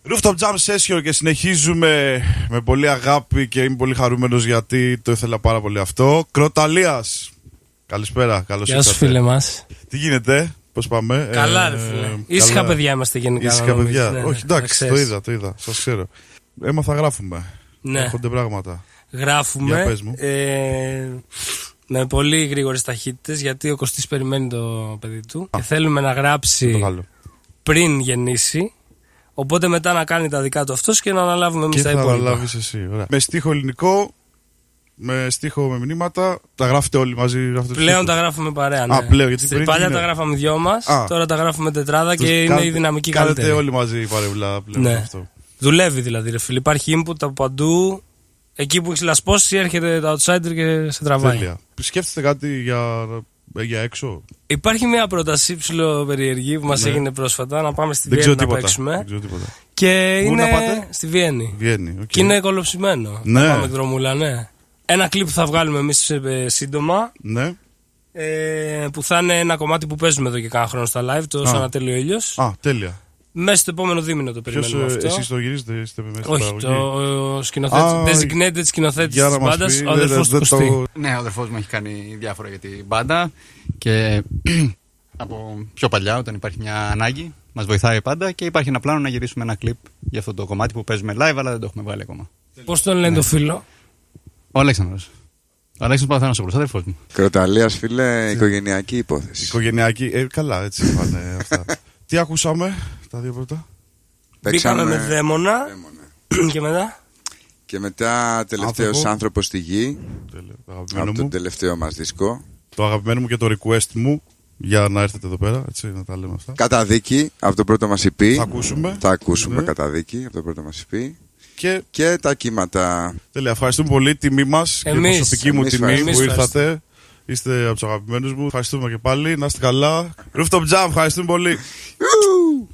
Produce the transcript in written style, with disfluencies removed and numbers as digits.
Rooftop Jam Session και συνεχίζουμε με πολύ αγάπη και είμαι πολύ χαρούμενος γιατί το ήθελα πάρα πολύ αυτό. Κροταλίας. Καλησπέρα, καλώς ήρθατε. Γεια σου φίλε μας. Τι γίνεται, πώς πάμε? Καλά ρε φίλε. Ήσυχα παιδιά είμαστε γενικά. Ήσυχα παιδιά. Ναι, όχι εντάξει, το είδα, σας ξέρω. Έμαθα γράφουμε. Ναι. Έρχονται πράγματα. Γράφουμε. Για πες μου. Με πολύ γρήγορες ταχύτητες γιατί ο Κωστής περιμένει το παιδί του και θέλουμε να γράψει πριν γεννήσει. Οπότε μετά να κάνει τα δικά του αυτός και να αναλάβουμε εμείς τα υπόλοιπα. Και θα αναλάβεις εσύ, ωραία. Με στίχο ελληνικό, με στίχο με μηνύματα, τα γράφετε όλοι μαζί? Πλέον τα γράφουμε παρέα, ναι. Πλέον, γιατί παλιά τα γράφαμε δυο μας, τώρα τα γράφουμε τετράδα και είναι η δυναμική καλύτερη. Κάνετε όλοι μαζί παρευλά πλέον, ναι. Αυτό. Δουλεύει δηλαδή ρε φίλε, υπάρχει input από παντού. Εκεί που έχεις λασπώσει έρχεται το outsider και σε τραβάει. Τέλεια. Σκέφτεστε κάτι για έξω? Υπάρχει μια πρόταση ψηλοπεριεργή που μας έγινε πρόσφατα να πάμε στη Βιέννη να παίξουμε. Δεν ξέρω τίποτα. Και είναι στη Βιέννη. Okay. Και είναι κολοψημένο. Ναι. Να πάμε εκδρομούλα, ναι. Ένα κλιπ που θα βγάλουμε εμείς σύντομα. Ναι. Που θα είναι ένα κομμάτι που παίζουμε εδώ και κάνα χρόνο στα live, το Σαν Ατέλειο Ήλιος. Τέλεια. Μέσα στο επόμενο δίμηνο το περιμένουμε αυτό. Εσείς το γυρίζετε, είστε μέσα? Όχι, το σκηνοθέτης, designated σκηνοθέτης της μπάντας, ο αδερφός του Κωστή. Ναι, ο αδερφός μου έχει κάνει διάφορα για την μπάντα και από πιο παλιά, όταν υπάρχει μια ανάγκη, μας βοηθάει πάντα και υπάρχει ένα πλάνο να γυρίσουμε ένα κλιπ για αυτό το κομμάτι που παίζουμε live, αλλά δεν το έχουμε βάλει ακόμα. Πώς τον λένε το φίλο? Ο Αλέξανδρος. Ο Αλέξανδρος Παπαθανάσοπουλος, αδερφός μου. Κροταλίας, φίλε, οικογενειακή υπόθεση. Οικογενειακή, καλά, έτσι πάνε αυτά. Τι ακούσαμε τα δύο πρώτα? Μπήκαμε με Δαίμονα. Και μετά? Και μετά τελευταίος άνθρωπος στη γη. Από τον τελευταίο μας δίσκο. Το αγαπημένο μου και το request μου για να έρθετε εδώ πέρα, έτσι, να τα λέμε αυτά. Καταδίκη από το πρώτο μας EP. Θα ακούσουμε. Ναι. Καταδίκη από το πρώτο μας EP. Και τα κύματα. Τέλεια, ευχαριστούμε πολύ. Τιμή μας και προσωπική μου τιμή που ήρθατε. Είστε από τους αγαπημένους μου. Ευχαριστούμε και πάλι. Να είστε καλά. Rooftop Jam, ευχαριστούμε πολύ.